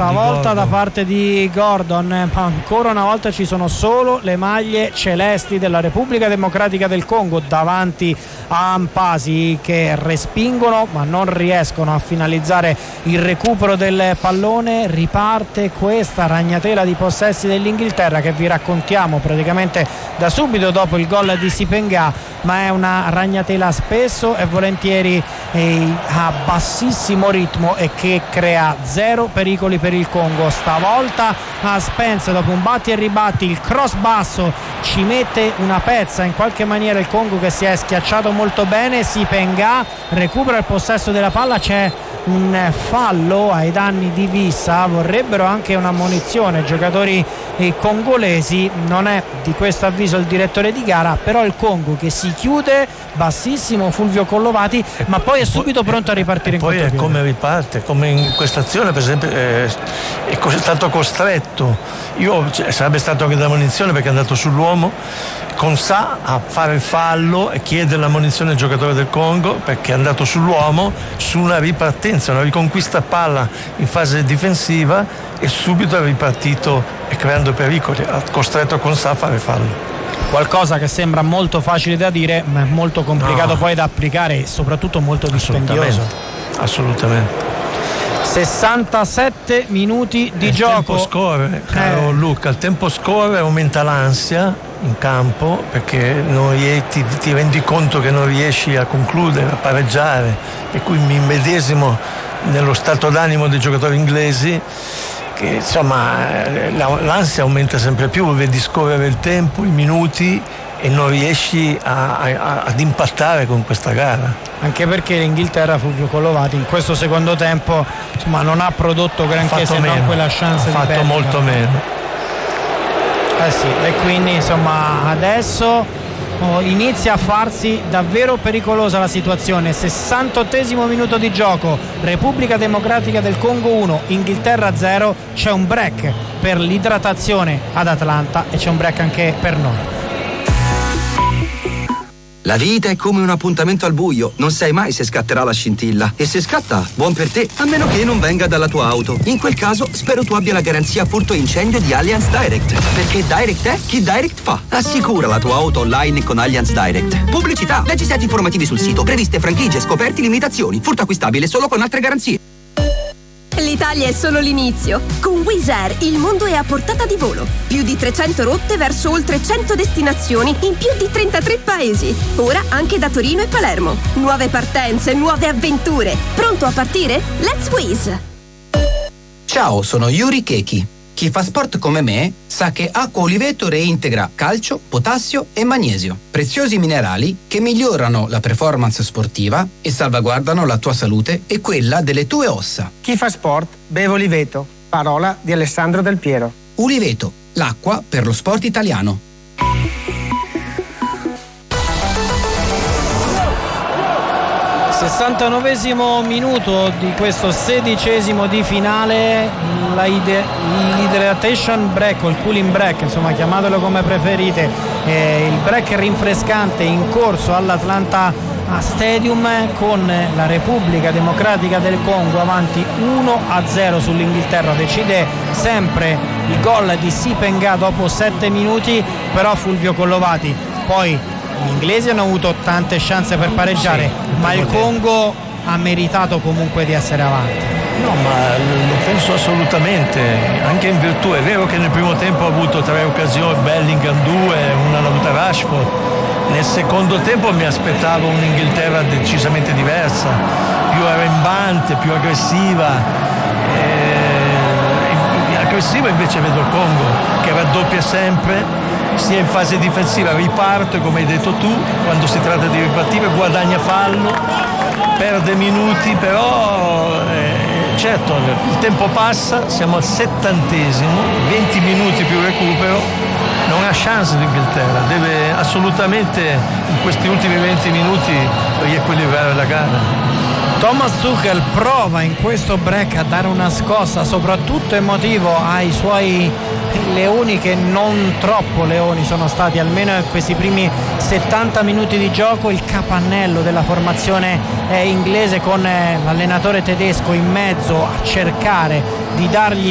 stavolta da parte di Gordon, ma ancora una volta ci sono solo le maglie celesti della Repubblica Democratica del Congo davanti a Ampasi, che respingono ma non riescono a finalizzare il recupero del pallone. Riparte questa ragnatela di possessi dell'Inghilterra che vi raccontiamo praticamente da subito dopo il gol di Sipenga, ma è una ragnatela spesso e volentieri a bassissimo ritmo e che crea zero pericoli per il Congo. Stavolta a Spence, dopo un batti e ribatti, il cross basso ci mette una pezza in qualche maniera il Congo, che si è schiacciato molto bene. Sipenga recupera il possesso della palla, c'è un fallo ai danni di Vissa, vorrebbero anche una ammonizione giocatori congolesi, non è di questo avviso il direttore di gara, però il Congo che si chiude bassissimo, Fulvio Collovati, ma poi è subito pronto a ripartire in contropiede. Poi è come riparte, come in questa azione per esempio è stato costretto, sarebbe stato anche l'ammonizione perché è andato sull'uomo, Consà a fare il fallo e chiede l'ammonizione al giocatore del Congo perché è andato sull'uomo su una ripartenza, una riconquista palla in fase difensiva e subito è ripartito e creando pericoli, ha costretto Consà a fare fallo. Qualcosa che sembra molto facile da dire ma è molto complicato poi da applicare e soprattutto molto dispendioso. Assolutamente. 67 minuti di gioco. Il tempo scorre, caro Luca, il tempo scorre, aumenta l'ansia in campo perché ti rendi conto che non riesci a concludere, a pareggiare, per cui mi immedesimo nello stato d'animo dei giocatori inglesi, che insomma l'ansia aumenta sempre più, vedi scorrere il tempo, i minuti e non riesci ad impattare con questa gara. Anche perché l'Inghilterra, Fulvio Collovati, in questo secondo tempo insomma non ha prodotto granché, se non quella chance di perdita. Ha fatto molto meno. Sì, e quindi insomma adesso inizia a farsi davvero pericolosa la situazione. 68esimo minuto di gioco, Repubblica Democratica del Congo 1, Inghilterra 0. C'è un break per l'idratazione ad Atlanta e c'è un break anche per noi. La vita è come un appuntamento al buio, non sai mai se scatterà la scintilla. E se scatta, buon per te, a meno che non venga dalla tua auto. In quel caso, spero tu abbia la garanzia furto incendio di Allianz Direct. Perché Direct è chi Direct fa. Assicura la tua auto online con Allianz Direct. Pubblicità, leggi set informativi sul sito, previste franchigie, scoperti, limitazioni. Furto acquistabile solo con altre garanzie. L'Italia è solo l'inizio. Con Wizz Air il mondo è a portata di volo. Più di 300 rotte verso oltre 100 destinazioni in più di 33 paesi. Ora anche da Torino e Palermo. Nuove partenze, nuove avventure. Pronto a partire? Let's Wizz! Ciao, sono Yuri Keki. Chi fa sport come me sa che acqua Oliveto reintegra calcio, potassio e magnesio, preziosi minerali che migliorano la performance sportiva e salvaguardano la tua salute e quella delle tue ossa. Chi fa sport beve Oliveto, parola di Alessandro Del Piero. Oliveto, l'acqua per lo sport italiano. 69esimo minuto di questo 16esimo di finale, l'hydratation break o il cooling break, insomma chiamatelo come preferite, il break rinfrescante in corso all'Atlanta Stadium, con la Repubblica Democratica del Congo avanti 1-0 sull'Inghilterra. Decide sempre il gol di Sipenga dopo 7 minuti, però Fulvio Collovati, poi gli inglesi hanno avuto tante chance per pareggiare, ma il Congo ha meritato comunque di essere avanti. No, ma lo penso assolutamente, anche in virtù, è vero che nel primo tempo ha avuto 3 occasioni, Bellingham 2, una l'ha avuta Rashford. Nel secondo tempo mi aspettavo un'Inghilterra decisamente diversa, più arrembante, più aggressiva. Aggressivo invece vedo il Congo che raddoppia sempre, sia in fase difensiva, riparte come hai detto tu, quando si tratta di ripartire guadagna fallo, perde minuti, però certo il tempo passa, siamo al 70esimo, 20 minuti più recupero, non ha chance l'Inghilterra, deve assolutamente in questi ultimi 20 minuti riequilibrare la gara. Thomas Tuchel prova in questo break a dare una scossa soprattutto emotivo ai suoi leoni, che non troppo leoni sono stati, almeno in questi primi 70 minuti di gioco. Il capannello della formazione inglese con l'allenatore tedesco in mezzo a cercare di dargli